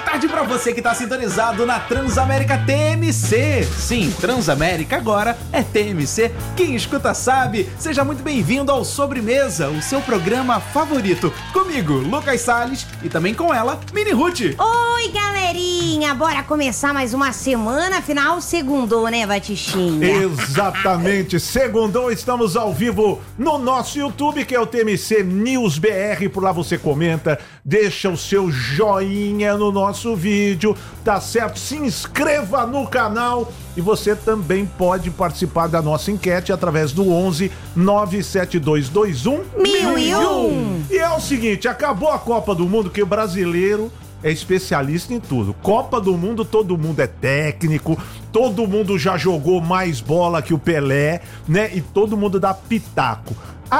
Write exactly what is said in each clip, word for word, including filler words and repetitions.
tarde pra você que tá sintonizado na Transamérica T M C. Sim, Transamérica agora é T M C. Quem escuta sabe. Seja muito bem-vindo ao Sobremesa, o seu programa favorito. Comigo, Lucas Salles, e também com ela, Mini Ruth. Oi, galerinha. Bora começar mais uma semana. Afinal, segundou, né, Batistinha? Exatamente. Segundou, estamos ao vivo no nosso YouTube, que é o T M C News B R. Por lá você comenta, deixa o seu joinha no nosso vídeo, tá certo? Se inscreva no canal e você também pode participar da nossa enquete através do onze nove sete dois dois um mil e um. E é o seguinte, acabou a Copa do Mundo, que o brasileiro é especialista em tudo. Copa do Mundo, todo mundo é técnico, todo mundo já jogou mais bola que o Pelé, né? E todo mundo dá pitaco.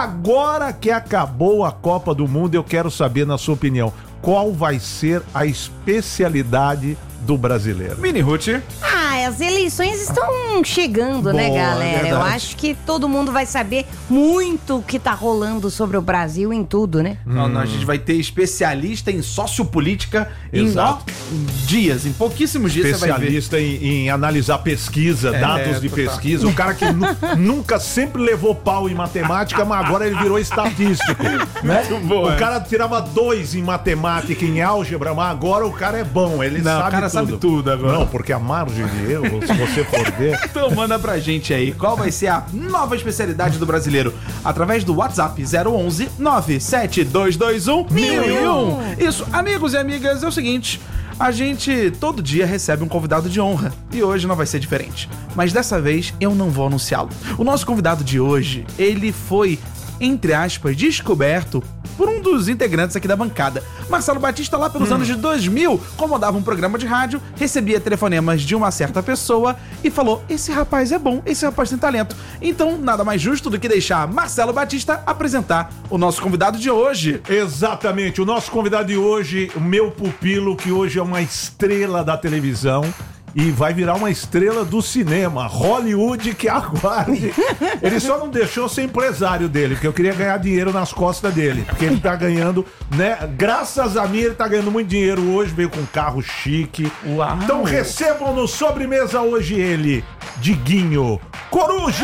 Agora que acabou a Copa do Mundo, eu quero saber, na sua opinião, qual vai ser a especialidade do brasileiro? Mini Ruth. Ah, as eleições estão chegando, Boa, né, galera? verdade. Eu acho que todo mundo vai saber muito o que tá rolando sobre o Brasil em tudo, né? Não, não, a gente vai ter especialista em sociopolítica Exato. em ó, dias, em pouquíssimos dias você vai ver. Especialista em, em analisar pesquisa, É, dados de total. pesquisa. O cara que nu- nunca sempre levou pau em matemática, mas agora ele virou estatístico, né? bom, o é. cara tirava dois em matemática, em álgebra, mas agora o cara é bom, ele Não, o sabe cara tudo. sabe tudo agora. Não, porque a margem de erro, se você for ver... Então manda pra gente aí, qual vai ser a nova especialidade do brasileiro? Através do WhatsApp zero onze nove sete dois dois um mil e um. Isso, amigos e amigas, é o seguinte... A gente todo dia recebe um convidado de honra e hoje não vai ser diferente. Mas dessa vez eu não vou anunciá-lo. O nosso convidado de hoje, ele foi, entre aspas, descoberto por um dos integrantes aqui da bancada. Marcelo Batista, lá pelos hum. anos de dois mil, comandava um programa de rádio, recebia telefonemas de uma certa pessoa e falou: esse rapaz é bom, esse rapaz tem talento. Então, nada mais justo do que deixar Marcelo Batista apresentar o nosso convidado de hoje. Exatamente, o nosso convidado de hoje, o meu pupilo, que hoje é uma estrela da televisão e vai virar uma estrela do cinema, Hollywood, que aguarde. Ele só não deixou ser empresário dele, porque eu queria ganhar dinheiro nas costas dele, porque ele tá ganhando, né, graças a mim ele tá ganhando muito dinheiro hoje, veio com um carro chique. Uau. Então recebam no Sobremesa hoje ele, Diguinho Coruja!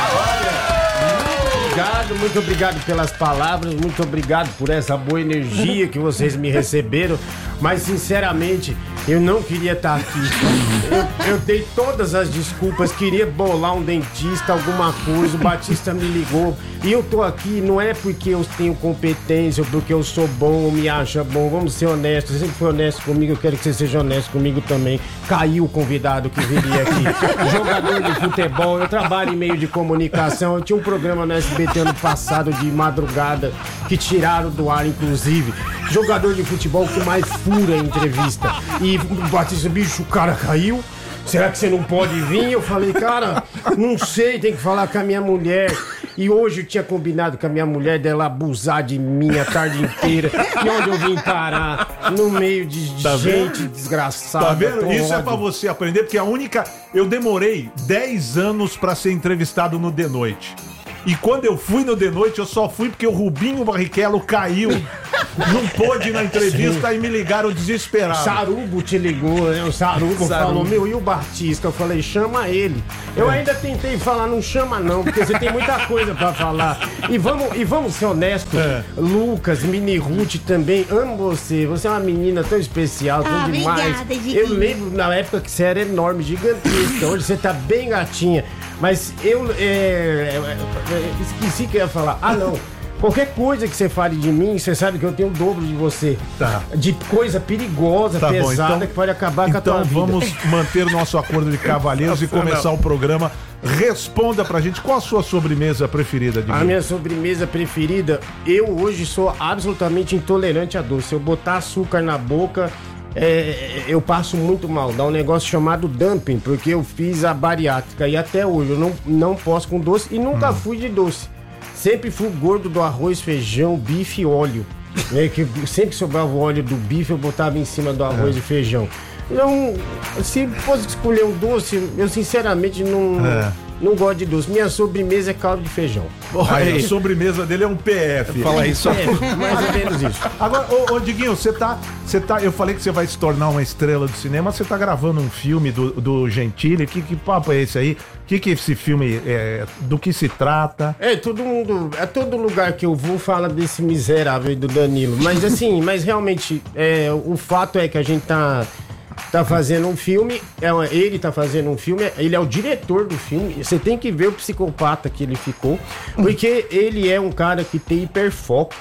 Obrigado, muito obrigado pelas palavras, muito obrigado por essa boa energia que vocês me receberam, mas sinceramente eu não queria estar aqui. Eu, eu dei todas as desculpas, queria bolar um dentista, alguma coisa, o Batista me ligou e eu tô aqui não é porque eu tenho competência ou porque eu sou bom ou me acha bom, vamos ser honestos, você sempre foi honesto comigo, eu quero que você seja honesto comigo também. Caiu o convidado que viria aqui, jogador de futebol, eu trabalho em meio de comunicação, eu tinha um programa no S B T ano passado de madrugada que tiraram do ar, inclusive. Jogador de futebol que mais fura em entrevista. E o Batista, bicho, o cara caiu. Será que você não pode vir? Eu falei, cara, não sei, tem que falar com a minha mulher. E hoje eu tinha combinado com a minha mulher dela abusar de mim a tarde inteira. E onde eu vim parar? No meio de Tá gente vendo? desgraçada. Tá vendo? Isso é ódio. pra você aprender, porque a única... Eu demorei dez anos pra ser entrevistado no The Noite. E quando eu fui no The Noite, eu só fui porque o Rubinho Barrichello caiu. Não pôde ir na entrevista. Sim. E me ligaram desesperado. O Sarubo te ligou, né? O Sarubo, Sarubo falou, meu, e o Batista? Eu falei, chama ele. Eu é. ainda tentei falar, não chama não, porque você tem muita coisa pra falar. E vamos, e vamos ser honestos, é. Lucas, Mini Ruth também, amo você. Você é uma menina tão especial, tão ah, demais. Obrigada, eu lembro na época que você era enorme, gigantesca. Hoje você tá bem gatinha. Mas eu é, é, é, esqueci que eu ia falar. Ah, não. Qualquer coisa que você fale de mim, você sabe que eu tenho o dobro de você. Tá. De coisa perigosa, tá pesada, bom, então, que pode acabar com a tua vida. Então vamos manter o nosso acordo de cavalheiros e começar o programa. Responda pra gente, qual a sua sobremesa preferida, de A minha sobremesa preferida, eu hoje sou absolutamente intolerante a doce. Se eu botar açúcar na boca... É, eu passo muito mal, dá um negócio chamado dumping, porque eu fiz a bariátrica e até hoje eu não, não posso com doce e nunca hum. fui de doce. Sempre fui gordo do arroz, feijão, bife e óleo. Né, que sempre sobrava o óleo do bife, eu botava em cima do arroz é. e feijão. Então, se fosse escolher um doce, eu sinceramente não... É. não gosto de doce. Minha sobremesa é caldo de feijão. Aí, a sobremesa dele é um P F. Fala isso. É, mais ou menos isso. Agora, ô, ô Diguinho, você tá, você tá. Eu falei que você vai se tornar uma estrela do cinema. Você tá gravando um filme do, do Gentili. Que, que papo é esse aí? Que que esse filme é? Do que se trata? É, todo mundo. É todo lugar que eu vou fala desse miserável aí do Danilo. Mas assim, mas realmente, é, o fato é que a gente tá. Tá fazendo um filme, é, ele tá fazendo um filme, ele é o diretor do filme. Você tem que ver o psicopata que ele ficou, porque ele é um cara que tem hiperfoco.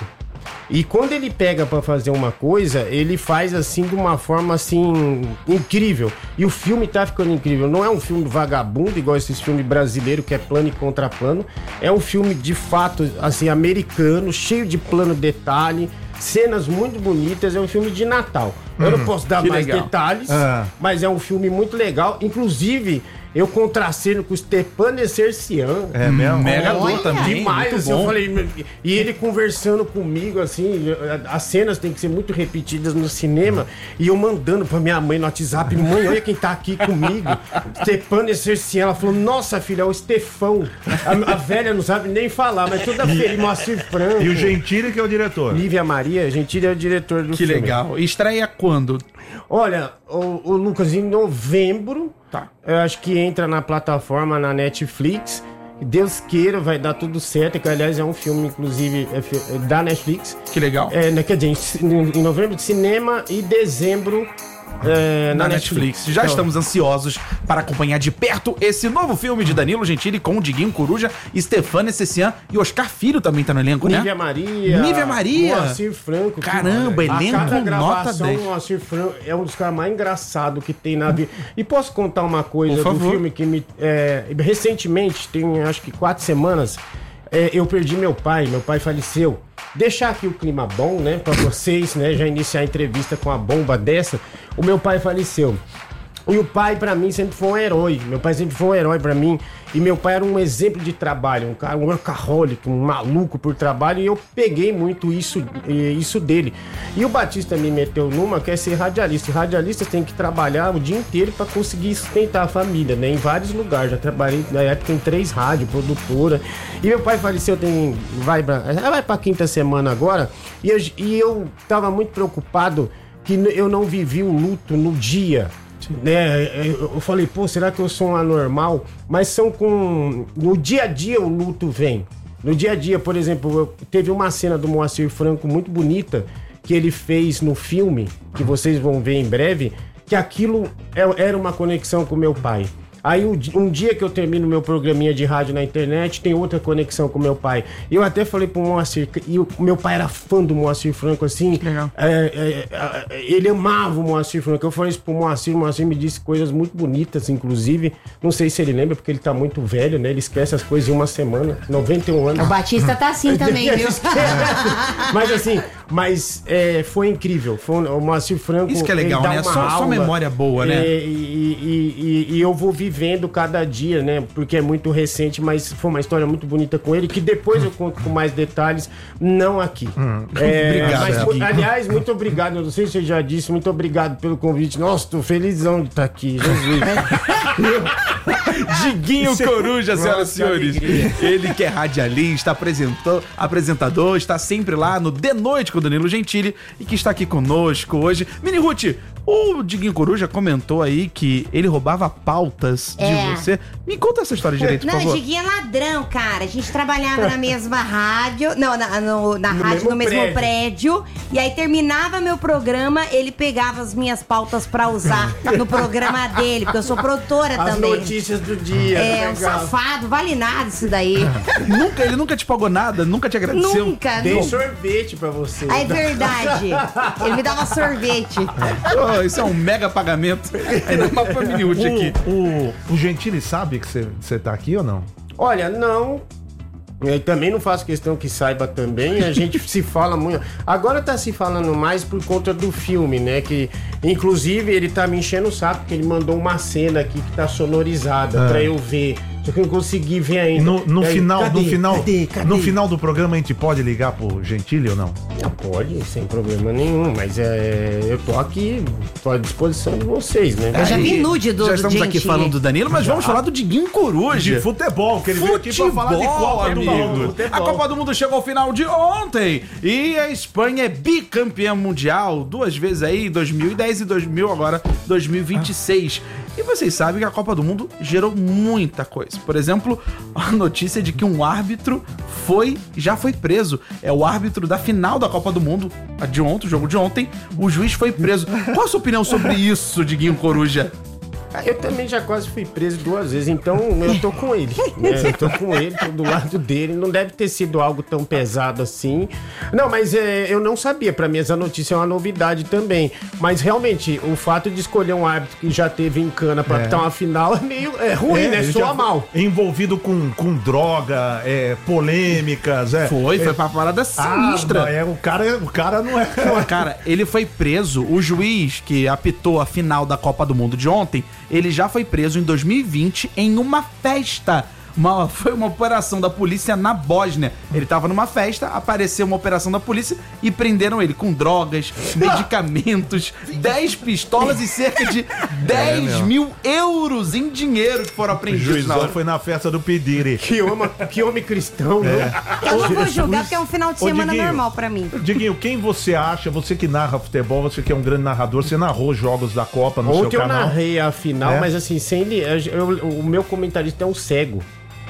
E quando ele pega pra fazer uma coisa, ele faz assim de uma forma assim incrível. E o filme tá ficando incrível. Não é um filme vagabundo igual esses filmes brasileiros que é plano e contraplano. É um filme de fato assim americano, cheio de plano detalhe. Cenas muito bonitas, é um filme de Natal. Eu hum, não posso dar mais legal. detalhes, ah. mas é um filme muito legal. Inclusive, eu contraceno com o Stepan Essercian. É mesmo? Mega bom também. Demais, assim, eu falei. E ele conversando comigo, assim, as cenas têm que ser muito repetidas no cinema. E eu mandando pra minha mãe no WhatsApp, mãe, olha quem tá aqui comigo. Stepan Essercian. Ela falou, nossa, filha, é o Stefão. A, a velha não sabe nem falar, mas toda feliz, Moacir Franco. E o Gentili que é o diretor. Lívia Maria, Gentili é o diretor do que filme. Que legal. E estreia quando? Olha, o, o Lucas, em novembro, tá. Eu acho que entra na plataforma, na Netflix. Deus queira, vai dar tudo certo. Que, aliás, é um filme, inclusive, é, é da Netflix. Que legal. É, né, quer dizer, em, em novembro de cinema e dezembro é, na, na Netflix. Netflix. Já então, estamos ansiosos para acompanhar de perto esse novo filme de Danilo Gentili com o Diguinho Coruja, Stefan Essercian e Oscar Filho também tá no elenco, né? Nívia Maria. Nívia Maria. Moacir Franco. Caramba, que, elenco cada nota dez. O Moacir Franco é um dos caras mais engraçados que tem na vida. E posso contar uma coisa Por do favor. filme que me... É, recentemente, tem acho que quatro semanas, é, eu perdi meu pai, meu pai faleceu. Deixar aqui o clima bom, né, pra vocês, né, já iniciar a entrevista com a bomba dessa. O meu pai faleceu. E o pai, pra mim, sempre foi um herói. Meu pai sempre foi um herói pra mim. E meu pai era um exemplo de trabalho, um cara, um workaholic, um maluco por trabalho. E eu peguei muito isso, isso dele. E o Batista me meteu numa que é ser radialista. E radialistas têm que trabalhar o dia inteiro pra conseguir sustentar a família, né? Em vários lugares. Já trabalhei, na época, em três rádios, produtora. E meu pai faleceu, tem, vai, pra, vai pra quinta semana agora. E eu, e eu tava muito preocupado que eu não vivi o luto no dia. Né, eu falei, pô, será que eu sou um anormal? Mas são com... No dia a dia o luto vem. No dia a dia, por exemplo, teve uma cena do Moacir Franco muito bonita que ele fez no filme, que vocês vão ver em breve, que aquilo era uma conexão com meu pai. Aí um dia que eu termino meu programinha de rádio na internet, tem outra conexão com meu pai. Eu até falei pro Moacir, e o meu pai era fã do Moacir Franco, assim. Legal. É, é, é, ele amava o Moacir Franco. Eu falei isso pro Moacir, o Moacir me disse coisas muito bonitas, inclusive. Não sei se ele lembra, porque ele tá muito velho, né? Ele esquece as coisas em uma semana, noventa e um anos. O Batista tá assim também, viu? Mas assim, mas é, foi incrível. Foi, o Moacir Franco. Isso que é legal, né? Só, só memória boa, né? E, e, e, e, e eu vou vivendo cada dia, né? Porque é muito recente, mas foi uma história muito bonita com ele, que depois eu conto com mais detalhes, não aqui. Hum, é, obrigado. Mas, aliás, muito obrigado. Eu não sei se eu já disse, muito obrigado pelo convite. Nossa, tô felizão de estar aqui. Jesus. Diguinho Coruja, senhoras e senhores. Ele que é radialista, apresentou, apresentador, está sempre lá no De Noite com o Danilo Gentili e que está aqui conosco hoje. Mini Ruth, o Diguinho Coruja comentou aí que ele roubava pautas de É. você. Me conta essa história direito, por Não, favor. Diguinho é ladrão, cara. A gente trabalhava na mesma rádio. Não, na, no, na No rádio, mesmo no mesmo prédio. prédio. E aí terminava meu programa, ele pegava as minhas pautas pra usar no programa dele, porque eu sou produtora As também. notícias do dia. É, um legal. safado, vale nada isso daí. Nunca, ele nunca te pagou nada, nunca te agradeceu. Nunca, Dei nunca. sorvete pra você. Ah, é verdade. Ele me dava sorvete. Oh, isso é um mega pagamento. Ainda mais pra Mini Ruth aqui. O, o, o Gentili sabe que você tá aqui ou não? Olha, não. Eu também não faço questão que saiba também. A gente se fala muito. Agora tá se falando mais por conta do filme, né? Que, inclusive, ele tá me enchendo o saco porque ele mandou uma cena aqui que tá sonorizada Ah. pra eu ver Só que eu não consegui ver ainda. No, no Aí, final, cadê? no final, Cadê? Cadê? no final do programa a gente pode ligar pro Gentili ou não? Ah, pode, sem problema nenhum, mas é, eu tô aqui, tô à disposição de vocês, né? Eu já Aí, vi nude do Já do estamos aqui Gentili. falando do Danilo, mas vamos falar do Diguinho Coruja. De futebol, que ele veio aqui pra falar de Copa do amigo. Mundo. A Copa do Mundo chegou ao final de ontem e a Espanha é bicampeã mundial duas vezes aí, dois mil e dez e dois mil, agora dois mil e vinte e seis. E vocês sabem que a Copa do Mundo gerou muita coisa. Por exemplo, a notícia de que um árbitro foi, já foi preso. É o árbitro da final da Copa do Mundo, a de ontem, o jogo de ontem. O juiz foi preso. Qual a sua opinião sobre isso, Diguinho Coruja? Eu também já quase fui preso duas vezes, então eu tô com ele. Né? Eu tô com ele, tô do lado dele. Não deve ter sido algo tão pesado assim. Não, mas é, eu não sabia. Pra mim, essa notícia é uma novidade também. Mas realmente, o fato de escolher um árbitro que já teve em cana pra apitar uma final é meio é ruim, né? ele Soa já mal. Envolvido com, com droga, é, polêmicas. É, Foi, é, foi pra parada sinistra. Ah, é, o, cara, o cara não é. Cara, ele foi preso. O juiz que apitou a final da Copa do Mundo de ontem, ele já foi preso em dois mil e vinte em uma festa. Uma, foi uma operação da polícia na Bósnia. Ele tava numa festa, apareceu uma operação da polícia e prenderam ele com drogas, medicamentos, dez pistolas e cerca de dez mil euros em dinheiro que foram O apreendidos na juizão hora. foi na festa do Pedire. Que homem, que homem cristão, né? Eu não vou julgar porque é um final de Ô, semana Diguinho. normal pra mim. Diguinho, quem você acha, você que narra futebol, você que é um grande narrador, você narrou jogos da Copa no Ontem seu eu canal. narrei a final, É? mas assim, sem li- eu- eu- o meu comentarista é um cego.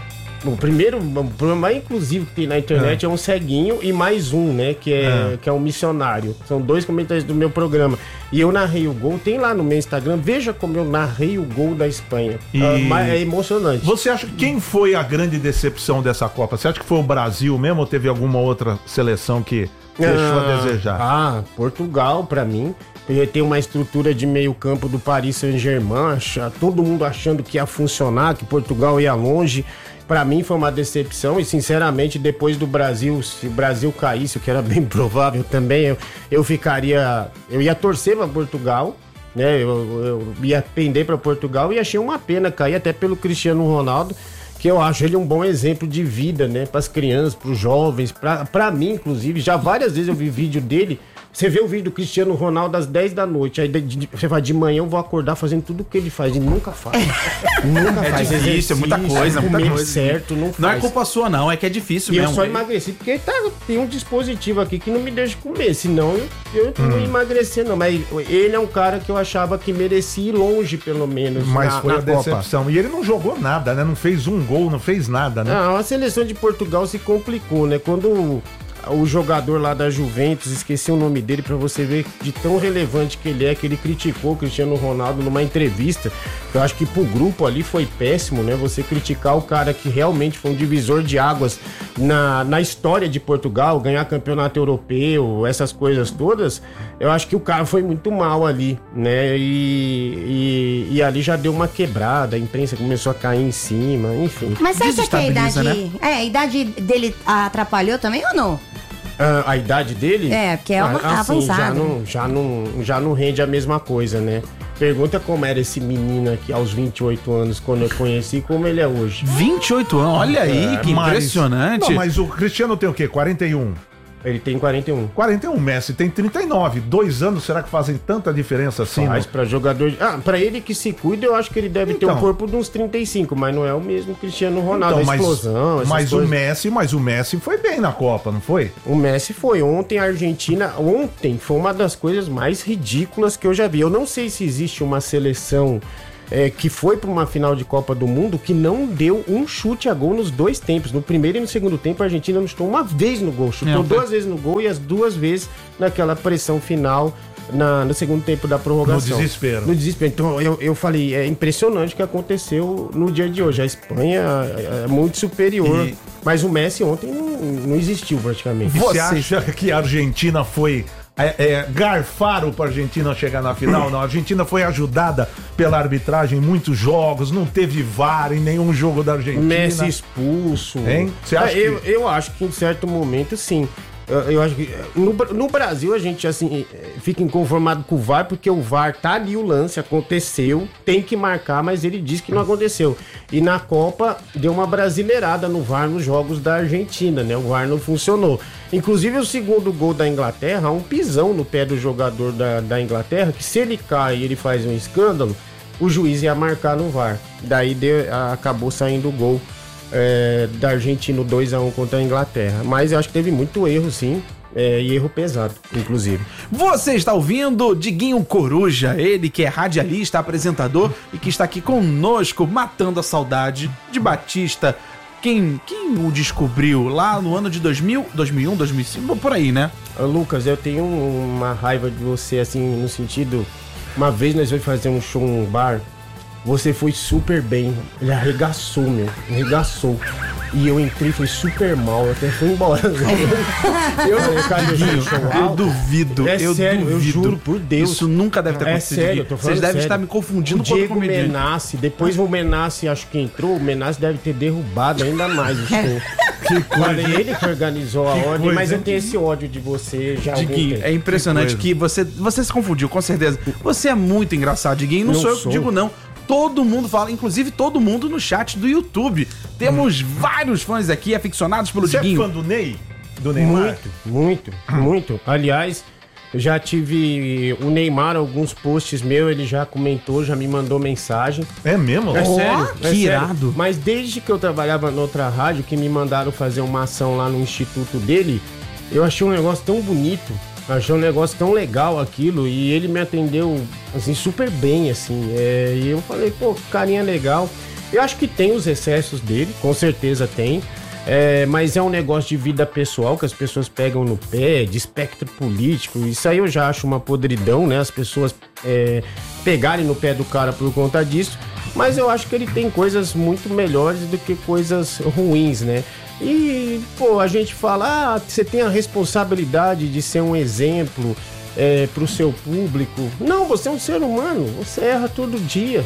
O primeiro, o programa mais inclusivo que tem na internet é, um ceguinho e mais um, né? Que é, É. que é um missionário. São dois comentaristas do meu programa. E eu narrei o gol, tem lá no meu Instagram, veja como eu narrei o gol da Espanha. E- Ah, mas é emocionante. Você acha que quem foi a grande decepção dessa Copa? Você acha que foi o Brasil mesmo ou teve alguma outra seleção que deixou a desejar? Ah, Portugal, pra mim. Ele tem uma estrutura de meio campo do Paris Saint-Germain, acha- todo mundo achando que ia funcionar, que Portugal ia longe. Pra mim foi uma decepção e, sinceramente, depois do Brasil, se o Brasil caísse, o que era bem provável também, eu, eu ficaria... Eu ia torcer pra Portugal, né? Eu, eu ia pender pra Portugal e achei uma pena cair, até pelo Cristiano Ronaldo, que eu acho ele um bom exemplo de vida, né? Pras crianças, pros jovens, pra, pra mim, inclusive. Já várias vezes eu vi vídeo dele. Você vê o vídeo do Cristiano Ronaldo às dez da noite, aí de, de, você fala, de manhã eu vou acordar fazendo tudo o que ele faz, e nunca faz. Nunca É faz difícil, é muita coisa, muita comer coisa. certo, não Não faz. é culpa sua, não, é que é difícil E eu mesmo. só emagreci porque tá, tem um dispositivo aqui que não me deixa comer, senão eu, eu não ia emagrecer não. Mas ele é um cara que eu achava que merecia ir longe, pelo menos, Mas na, foi na a Copa. decepção. E ele não jogou nada, né? Não fez um gol, não fez nada, né? Não, a seleção de Portugal se complicou, né? Quando o, o jogador lá da Juventus, esqueci o nome dele pra você ver de tão relevante que ele é, que ele criticou o Cristiano Ronaldo numa entrevista. Eu acho que pro grupo ali foi péssimo, né? Você criticar o cara que realmente foi um divisor de águas na, na história de Portugal, ganhar campeonato europeu, essas coisas todas. Eu acho que o cara foi muito mal ali, né? E, e, e ali já deu uma quebrada, a imprensa começou a cair em cima, enfim. Mas você acha que a Desestabiliza, idade. É, a idade dele atrapalhou também ou não? Ah, a idade dele? É, porque é av- assim, já avançado. não, já, não, já não rende a mesma coisa, né? Pergunta como era esse menino aqui aos vinte e oito anos quando eu conheci e como ele é hoje. vinte e oito anos, olha aí, que Mas- impressionante. Não, mas o Cristiano tem o quê? quarenta e um. Ele tem quarenta e um. quarenta e um, Messi tem trinta e nove. Dois anos, será que fazem tanta diferença assim? Mas não? pra jogador. Ah, pra ele que se cuida, eu acho que ele deve ter Então. um corpo de uns trinta e cinco, mas não é o mesmo Cristiano Ronaldo. Então, a mas, explosão, essas mas o coisas. Messi, mas o Messi foi bem na Copa, não foi? O Messi foi. Ontem a Argentina. Ontem foi uma das coisas mais ridículas que eu já vi. Eu não sei se existe uma seleção é, que foi para uma final de Copa do Mundo que não deu um chute a gol nos dois tempos. No primeiro e no segundo tempo, a Argentina não chutou uma vez no gol. Chutou É, foi- duas vezes no gol e as duas vezes naquela pressão final. Na, no segundo tempo da prorrogação. No desespero. No desespero. Então eu, eu falei, é impressionante o que aconteceu no dia de hoje. A Espanha é, é muito superior. E- Mas o Messi ontem não, não existiu praticamente. Você acha que a Argentina foi. É, é, garfaram pra Argentina chegar na final? Não, a Argentina foi ajudada pela arbitragem em muitos jogos, não teve V A R em nenhum jogo da Argentina. Messi expulso. Hein? Você acha Ah, eu, que- eu acho que em certo momento, sim. Eu, eu acho que no, no Brasil a gente assim fica inconformado com o V A R porque o V A R tá ali, o lance aconteceu, tem que marcar, mas ele diz que não aconteceu. E na Copa deu uma brasileirada no V A R nos jogos da Argentina, né? O V A R não funcionou. Inclusive o segundo gol da Inglaterra, um pisão no pé do jogador da, da Inglaterra, que se ele cai e ele faz um escândalo, o juiz ia marcar no V A R. Daí deu, acabou saindo o gol é, da Argentina dois a um contra a Inglaterra. Mas eu acho que teve muito erro, sim. É, e erro pesado, inclusive. Você está ouvindo Diguinho Coruja, ele que é radialista, apresentador e que está aqui conosco, matando a saudade de Batista. Quem, quem o descobriu lá no ano de dois mil, dois mil e um, dois mil e cinco, por aí, né? Lucas, eu tenho uma raiva de você, assim, no sentido... Uma vez nós fomos fazer um show num bar, você foi super bem, ele arregaçou, meu, arregaçou. E eu entrei, foi super mal, eu até fui embora. eu eu, cara, eu, eu duvido, é eu sério, duvido. Eu juro por Deus. Isso nunca deve ter é acontecido. Sério, eu tô Vocês devem sério. estar me confundindo o com outro Diego comediante. Menassi, depois o Menassi acho que entrou, o Menassi deve ter derrubado ainda mais o show. Que coisa. Ele que organizou a que ordem, coisa, mas eu tenho esse ódio de você já. Diguinho, é impressionante que, que você, você se confundiu, com certeza. Você é muito engraçado, Diguinho. Não, não sou eu que digo, não. Todo mundo fala, inclusive todo mundo no chat do YouTube. Temos hum. vários fãs aqui, aficionados pelo você Diguinho. Você é fã do Ney? Do Neymar? Muito, muito, muito. Aliás, eu já tive o Neymar, alguns posts meus, ele já comentou, já me mandou mensagem. É mesmo? É oh, sério, que é irado. Sério. Mas desde que eu trabalhava noutra rádio, que me mandaram fazer uma ação lá no instituto dele, eu achei um negócio tão bonito. Achei um negócio tão legal aquilo e ele me atendeu, assim, super bem, assim. É, e eu falei, pô, que carinha legal. Eu acho que tem os excessos dele, com certeza tem. É, mas é um negócio de vida pessoal que as pessoas pegam no pé, de espectro político. Isso aí eu já acho uma podridão, né? As pessoas é, pegarem no pé do cara por conta disso. Mas eu acho que ele tem coisas muito melhores do que coisas ruins, né? E, pô, a gente fala, ah, você tem a responsabilidade de ser um exemplo é, pro seu público. Não, você é um ser humano, você erra todo dia.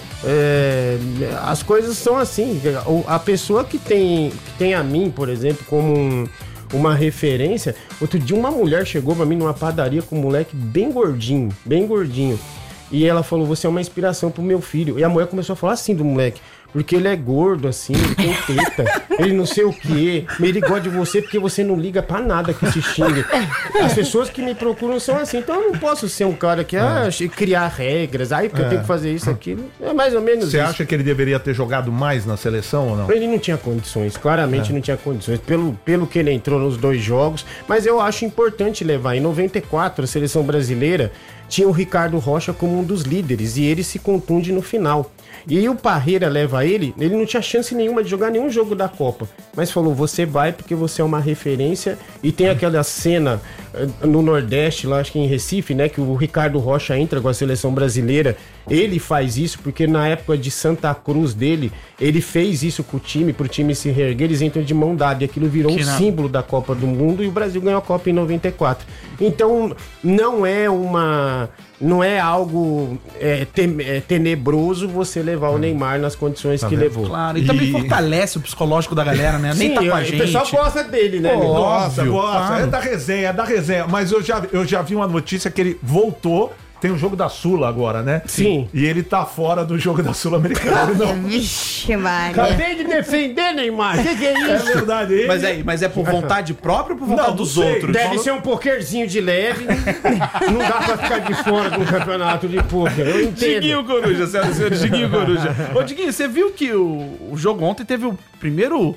É, as coisas são assim. A pessoa que tem, que tem a mim, por exemplo, como um, uma referência. Outro dia uma mulher chegou pra mim numa padaria com um moleque bem gordinho, bem gordinho. E ela falou, você é uma inspiração pro meu filho. E a mulher começou a falar assim do moleque. Porque ele é gordo, assim, ele tem teta, ele não sei o quê. Ele gosta de você porque você não liga pra nada que se xinga. As pessoas que me procuram são assim. Então eu não posso ser um cara que ah, criar regras. Aí porque é. eu tenho que fazer isso, aquilo. É mais ou menos Você isso. acha que ele deveria ter jogado mais na seleção ou não? Ele não tinha condições, claramente é. não tinha condições. Pelo, pelo que ele entrou nos dois jogos. Mas eu acho importante levar. Em noventa e quatro, a seleção brasileira tinha o Ricardo Rocha como um dos líderes. E ele se contunde no final. E aí o Parreira leva ele, ele não tinha chance nenhuma de jogar nenhum jogo da Copa, mas falou, você vai porque você é uma referência. E tem aquela cena no Nordeste, lá acho que em Recife, né, que o Ricardo Rocha entra com a seleção brasileira. Ele faz isso porque na época de Santa Cruz dele, ele fez isso com o time, pro time se reerguer, eles entram de mão dada, e aquilo virou que um não. símbolo da Copa do Mundo, e o Brasil ganhou a Copa em noventa e quatro. Então não é uma... Não é algo é, tem, é, tenebroso você levar o Neymar nas condições tá que vendo? levou. Claro, e também fortalece o psicológico da galera, né? Nem Sim, tá com a eu, gente. O pessoal gosta dele, né? Pô, gosta, Óbvio, gosta. claro. É da resenha, é da resenha. Mas eu já, eu já vi uma notícia que ele voltou. Tem o jogo da Sula agora, né? Sim. E ele tá fora do jogo da Sul-Americana. Vixe, Maria. Acabei de defender, Neymar. O que, que é isso? É verdade. Ele... Mas, é, mas é por vontade própria ou por vontade não, dos não outros? Deve Falou... ser um pokerzinho de leve. Não dá pra ficar de fora de um campeonato de poker. Eu entendo. Diguinho Coruja, senhoras e senhores, Diguinho Coruja. Ô, Diguinho, você viu que o, o jogo ontem teve o primeiro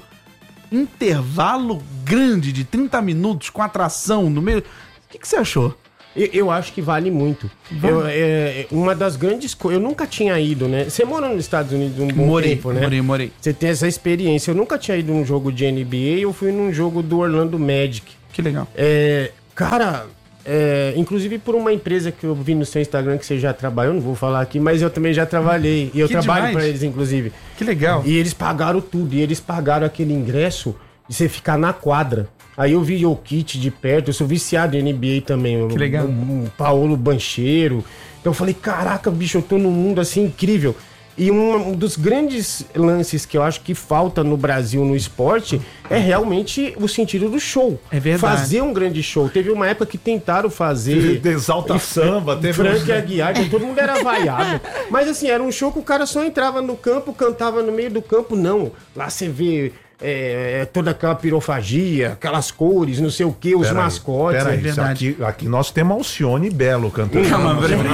intervalo grande de trinta minutos com atração no meio. O que, que você achou? Eu, eu acho que vale muito. Eu, é, uma das grandes coisas... Eu nunca tinha ido, né? Você mora nos Estados Unidos um bom morei, tempo, né? Morei, morei. Você tem essa experiência. Eu nunca tinha ido num jogo de N B A, eu fui num jogo do Orlando Magic. Que legal. É, cara, é, inclusive por uma empresa que eu vi no seu Instagram que você já trabalhou, não vou falar aqui, mas eu também já trabalhei. E eu que trabalho demais. pra eles, inclusive. Que legal. E eles pagaram tudo. E eles pagaram aquele ingresso de você ficar na quadra. Aí eu vi o Kit de perto, eu sou viciado em N B A também. Que legal. O, o Paulo Banchero. Então eu falei, caraca, bicho, eu tô num mundo assim incrível. E um, um dos grandes lances que eu acho que falta no Brasil no esporte é realmente o sentido do show. É verdade. Fazer um grande show. Teve uma época que tentaram fazer... De Exalta Samba, teve Frank um- Aguiar, que todo mundo era vaiado. Mas assim, era um show que o cara só entrava no campo, cantava no meio do campo. Não, lá você vê... É, toda aquela pirofagia, aquelas cores, não sei o que, os Pera aí, mascotes. pera aí, é isso verdade. aqui, aqui nós temos Alcione Belo cantando. Calma,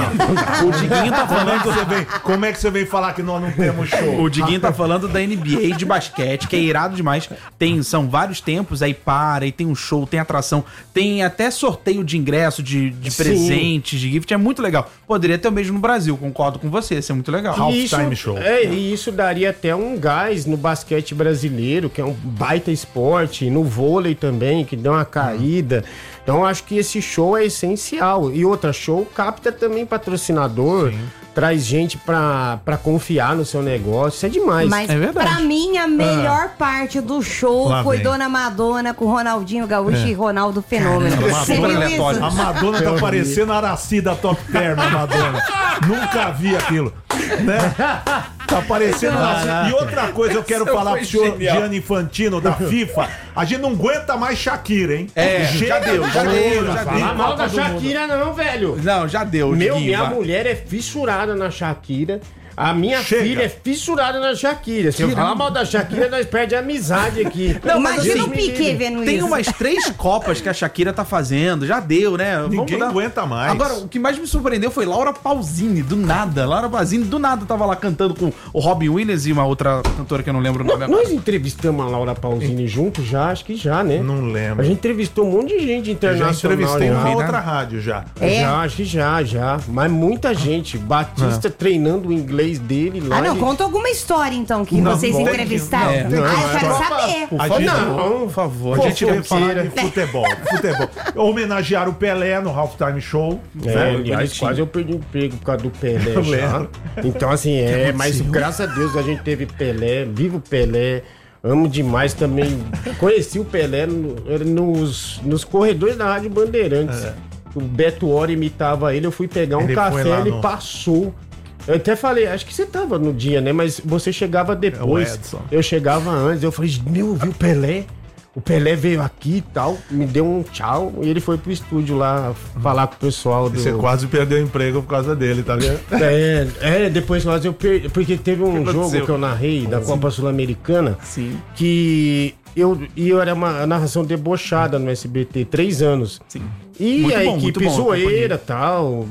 o Diguinho tá Como é, que falando. você vem, como é que você vem falar que nós não temos show? O Diguinho tá falando da N B A de basquete, que é irado demais. Tem, são vários tempos, aí para, aí tem um show, tem atração, tem até sorteio de ingresso, de, de Sim. presentes, de gift, é muito legal. Poderia ter o mesmo no Brasil, concordo com você, isso é muito legal. Halftime show. É, e isso daria até um gás no basquete brasileiro, que é um baita esporte, no vôlei também, que deu uma caída. Então eu acho que esse show é essencial. E outra, show capta também patrocinador, traz gente pra, pra confiar no seu negócio. Isso é demais. Mas É verdade. pra mim, a melhor parte do show Lá foi vem. Dona Madonna com Ronaldinho Gaúcho e Ronaldo Fenômeno. Caramba, Você super viu aleatório. isso? A Madonna tá parecendo a Araci da Top Term, a Madonna. Nunca vi aquilo. Né? Tá parecendo a Araci. E outra coisa eu quero Isso falar foi pro senhor genial. Gianni Infantino da FIFA. A gente não aguenta mais Shakira, hein? É, já deu, já deu, já Tem deu. Fala mal Copa da do Mundo. Shakira não, velho. Não, já deu, Meu, Diguinho, minha vai. mulher é fissurada na Shakira. A minha Chega. filha é fissurada na Shakira. Se eu falar mal da Shakira, nós perdemos a amizade aqui. Não, mas Imagina assim, o Piquet vendo Tem isso. umas três copas que a Shakira tá fazendo, já deu, né? Vamos Ninguém dar- aguenta mais. Agora, o que mais me surpreendeu foi Laura Pausini, do nada. Laura Pausini, do nada, tava lá cantando com o Robin Williams e uma outra cantora que eu não lembro o nome agora. Nós entrevistamos a Laura Pausini junto já, acho que já, né? Não lembro. A gente entrevistou um monte de gente Eu já internacional. entrevistei já. uma né? outra rádio já. É? Já, acho que já, já. Mas muita gente. Batista treinando o inglês dele lá. Ah, não, ele- conta alguma história então que Não, vocês não tem entrevistaram. que- ah, não, eu quero não, saber. A Não, gente, não, Por favor, a a gente gente veio falar fofoqueira. de futebol. futebol. Homenagear o Pelé no Halftime Show. É, né? aliás, bonitinho. quase eu perdi o emprego por causa do Pelé Eu já. lembro. Então, assim, é, mas graças a Deus a gente teve Pelé, vivo Pelé, amo demais também. Conheci o Pelé no- nos, nos corredores da Rádio Bandeirantes. O Beto Hora imitava ele, eu fui pegar um Ele foi café, lá ele no- passou. Eu até falei, acho que você tava no dia, né? Mas você chegava depois. Edson. Eu chegava antes, eu falei, meu, viu o Pelé? O Pelé veio aqui e tal, me deu um tchau e ele foi pro estúdio lá falar com o pessoal do. Você quase perdeu o emprego por causa dele, tá vendo? É, é, depois nós eu perdi. Porque teve um que jogo aconteceu? que eu narrei da Copa Sul-Americana Sim. que eu, e eu era uma narração debochada no S B T, três anos. Sim. E Muito a bom, equipe muito bom, zoeira e tal,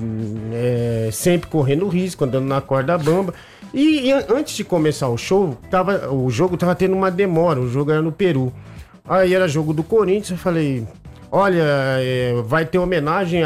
é, sempre correndo risco, andando na corda bamba. E, e an- antes de começar o show, tava, o jogo tava tendo uma demora, o jogo era no Peru. Aí era jogo do Corinthians, eu falei, olha, é, vai ter homenagem a,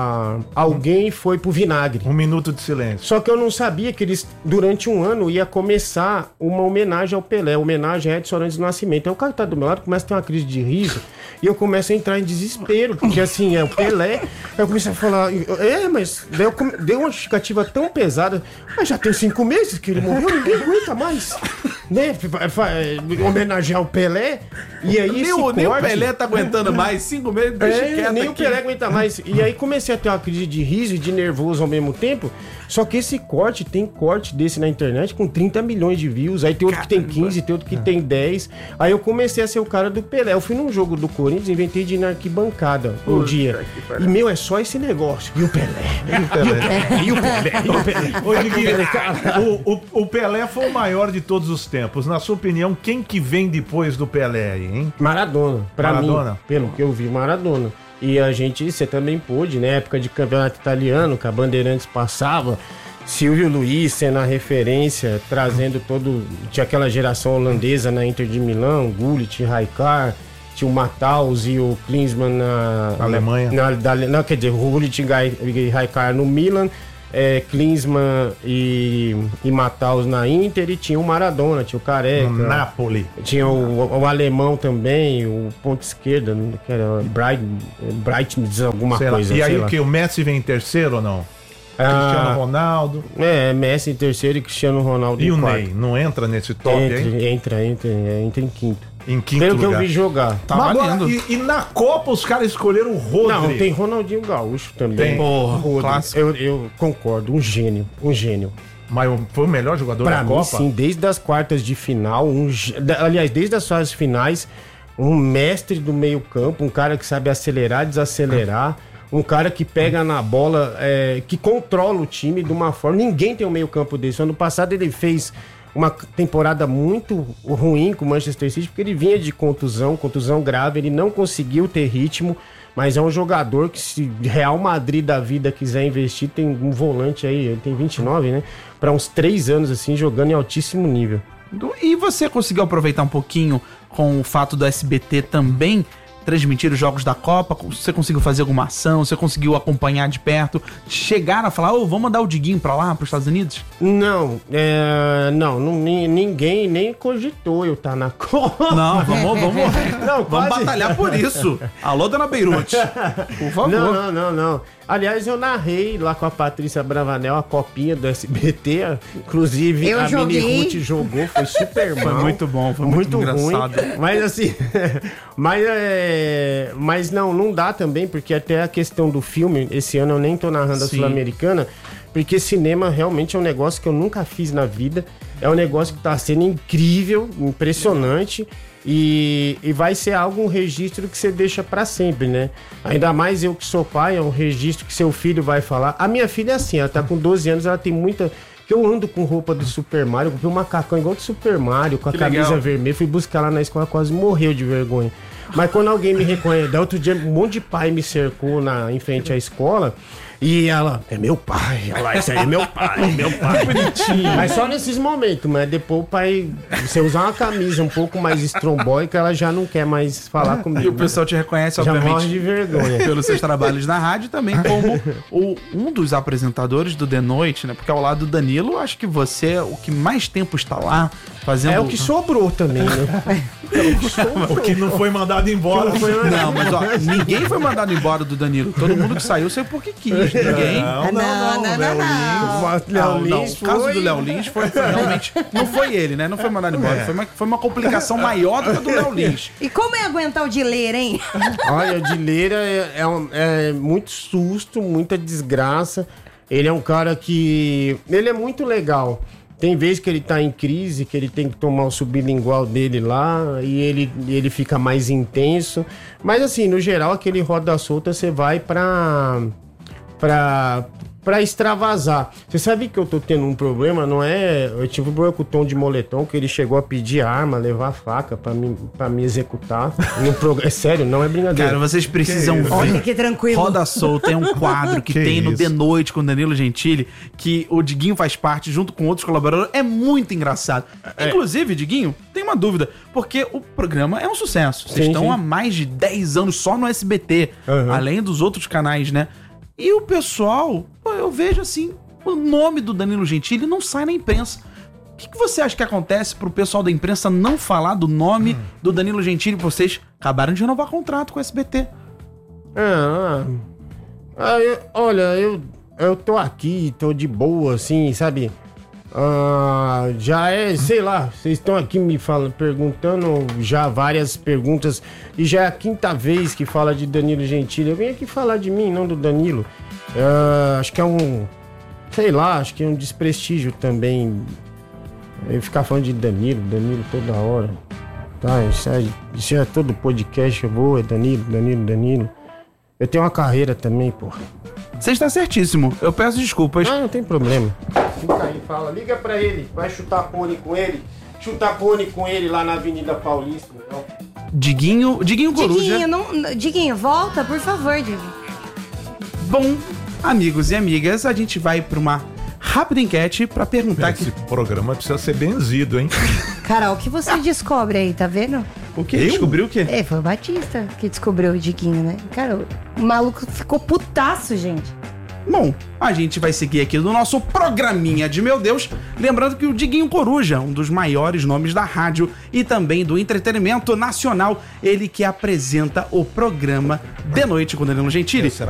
a alguém foi pro vinagre. Um minuto de silêncio. Só que eu não sabia que eles, durante um ano, ia começar uma homenagem ao Pelé, homenagem a Edson Arantes do Nascimento. Aí o cara tá do meu lado, começa a ter uma crise de riso, e eu começo a entrar em desespero, porque assim, é o Pelé. Aí eu comecei a falar, é, mas daí eu come- deu uma justificativa tão pesada, mas já tem cinco meses que ele morreu, ninguém aguenta mais. Né? Fa- fa- Homenagear o Pelé, e aí Nem esse o, nem o corte- Pelé tá aguentando mais, cinco meses, deixa é, quieto nem o aqui. Pelé aguenta mais. E aí comecei a ter uma crise de riso e de nervoso ao mesmo tempo. Só que esse corte, tem corte desse na internet com trinta milhões de views. Aí tem outro que tem quinze, tem outro que tem dez. Aí eu comecei a ser o cara do Pelé. Eu fui num jogo do Corinthians, inventei de ir na arquibancada um dia. E meu, é só esse negócio. E o Pelé? E o Pelé? E o Pelé? E o Pelé? Ô, Diguinho, o, o, o Pelé foi o maior de todos os tempos. Na sua opinião, quem que vem depois do Pelé aí, hein? Maradona, pra Maradona? mim, pelo que eu vi, Maradona. E a gente, você também pôde, né? Época de campeonato italiano, que a Bandeirantes passava, Silvio Luiz sendo a referência, trazendo todo. Tinha aquela geração holandesa na Inter de Milão, Gullit, Rijkaard, tinha o Matthaus e o Klinsmann na. Alemanha. Na, da, não, quer dizer, o Gullit e Rijkaard no Milan. É, Klinsmann e, e Matthaus na Inter, e tinha o Maradona, tinha o Careca. No Napoli. Tinha o, o alemão também, o ponto esquerda, que era Bright, Bright alguma Sei lá. coisa. E aí sei o lá. que? O Messi vem em terceiro ou não? Cristiano Ah, Ronaldo. é, Messi em terceiro e Cristiano Ronaldo E em o quarto. Ney? Não entra nesse top, entra, hein? entra, entra, entra em quinto. Em quinto Pelo que lugar. eu vi jogar. Tá Mas agora, valendo. e, e na Copa os caras escolheram o Rodri. Não, tem Ronaldinho Gaúcho também. Tem. Porra, Rodri. clássico. Eu, eu concordo, um gênio, um gênio. Mas foi o melhor jogador Pra da mim, Copa? sim, desde as quartas de final, um, aliás, desde as fases finais, um mestre do meio campo, um cara que sabe acelerar, desacelerar, um cara que pega na bola, é, que controla o time de uma forma... Ninguém tem um meio campo desse. Ano passado ele fez uma temporada muito ruim com o Manchester City, porque ele vinha de contusão, contusão grave, ele não conseguiu ter ritmo, mas é um jogador que, se Real Madrid da vida quiser investir, tem um volante aí, ele tem vinte e nove, né? Para uns três anos, assim, jogando em altíssimo nível. E você conseguiu aproveitar um pouquinho com o fato do S B T também transmitir os jogos da Copa? Você conseguiu fazer alguma ação? Você conseguiu acompanhar de perto? Chegaram a falar, ô, oh, vamos mandar o Diguinho pra lá, pros Estados Unidos? Não, é, não, não, ninguém nem cogitou eu estar na Copa. Não, vamos, vamos, Não, vamos quase. batalhar por isso. Alô, dona Beirute, por favor. Não, não, não, não. Aliás, eu narrei lá com a Patrícia Bravanel a copinha do S B T. Inclusive, Eu a joguei. Mini Ruth jogou, foi super mal. Foi muito bom, foi muito, muito ruim. engraçado. Mas assim, mas, é, mas não, não dá também, porque até a questão do filme, esse ano eu nem tô narrando a Sim. Sul-Americana, porque cinema realmente é um negócio que eu nunca fiz na vida. É um negócio que tá sendo incrível, impressionante. E, e vai ser algo, um registro que você deixa pra sempre, né? Ainda mais eu que sou pai, é um registro que seu filho vai falar. A minha filha é assim, ela tá com doze anos, ela tem muita... Que eu ando com roupa do Super Mario, eu comprei um macacão igual do Super Mario, com a Que camisa legal. vermelha, fui buscar lá na escola, quase morreu de vergonha. Mas quando alguém me reconhece, da outro dia um monte de pai me cercou na, em frente à escola, e ela, é meu pai, olha lá, esse aí é meu pai, meu pai. Bonitinho. Mas só nesses momentos, mas depois o pai, você usar uma camisa um pouco mais estrombóica, ela já não quer mais falar comigo. E o pessoal te reconhece, já morre obviamente, de vergonha. pelos seus trabalhos na rádio, também como o, um dos apresentadores do The Noite, né? Porque ao lado do Danilo, acho que você é o que mais tempo está lá fazendo... É o que sobrou também, né? O que não foi mandado embora. Não, mas ó, ninguém foi mandado embora do Danilo. Todo mundo que saiu saiu porque quis. Ninguém. Não, não, não, não, Léo não, Lins. não. Não, Léo não, Lins o caso foi- do Léo Lins foi, foi realmente. Não foi ele, né? Não foi mandado embora. Foi, uma, foi uma complicação maior do que a do Léo Lins. E como é aguentar o dileira, hein? Olha, o Dileira é, é, um- é muito susto, muita desgraça. Ele é um cara que... Ele é muito legal. Tem vezes que ele tá em crise, que ele tem que tomar o sublingual dele lá e ele, ele fica mais intenso. Mas assim, no geral, aquele roda solta, você vai pra... pra... pra extravasar. Você sabe que eu tô tendo um problema, não é... Eu tive um problema com o Tom de Moletom, que ele chegou a pedir arma, levar faca pra me, pra me executar. No prog... É sério, não é brincadeira. Cara, vocês precisam ver. Olha que tranquilo. Roda Solta é um quadro que, Que tem no isso. The Noite com o Danilo Gentili, que o Diguinho faz parte junto com outros colaboradores. É muito engraçado. Inclusive, Diguinho, tem uma dúvida, porque o programa é um sucesso. Vocês Sim, estão sim. há mais de dez anos só no S B T, Uhum. além dos outros canais, né? E o pessoal, pô, eu vejo assim, o nome do Danilo Gentili não sai na imprensa. O que, que você acha que acontece pro pessoal da imprensa não falar do nome Hum. do Danilo Gentili? Vocês acabaram de renovar contrato com o S B T. Ah, ah, eu- olha, eu, eu tô aqui, tô de boa, assim, sabe? Ah, já é, sei lá, vocês estão aqui me falando, perguntando já várias perguntas, e já é a quinta vez que fala de Danilo Gentili. Eu vim aqui falar de mim, não do Danilo. Ah, acho que é um, sei lá, acho que é um desprestígio também eu ficar falando de Danilo, Danilo toda hora. Tá, isso é, isso é todo podcast, eu vou, é Danilo, Danilo, Danilo. Eu tenho uma carreira também, porra. Você está certíssimo. Eu peço desculpas. Ah, não tem problema. Fica aí, fala, liga pra ele, vai chutar pônei com ele. Chutar pônei com ele lá na Avenida Paulista, então. Diguinho, Diguinho Coruja. Diguinho, não, Diguinho, volta, por favor, Diguinho. Bom, amigos e amigas, a gente vai para uma rápida enquete para perguntar Esse aqui. programa precisa ser benzido, hein? Carol, o que você descobre aí, tá vendo? O que? Descobriu o quê? É, foi o Batista que descobriu o Diguinho, né? Cara, o maluco ficou putaço, gente. Bom, a gente vai seguir aqui no nosso programinha de meu Deus, lembrando que o Diguinho Coruja, um dos maiores nomes da rádio e também do entretenimento nacional, ele que apresenta o programa De Noite com Danilo Gentili.